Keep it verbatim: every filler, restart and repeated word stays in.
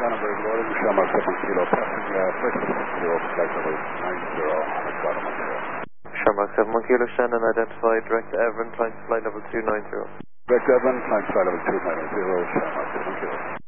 Annenberg loading, Shamrock seven kilo passing, uh, flight level six zero, flight level nine zero, Ahmed Qatar Montreal. Shamrock seven one kilo Shannon, identified direct Everin, climb to flight level two nine zero. Direct Evan, climb flight level two nine zero, Shamrock seven kilo.